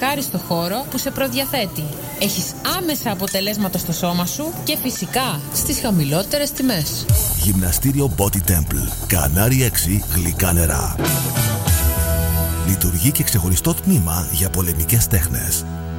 ευχάριστο χώρο που σε προδιαθέτει. Έχεις άμεσα αποτελέσματα στο σώμα σου και φυσικά στις χαμηλότερες τιμές. Γυμναστήριο Body Temple. Κανάρι 6 γλυκά νερά. Λειτουργεί και ξεχωριστό τμήμα για πολεμικές τέχνες.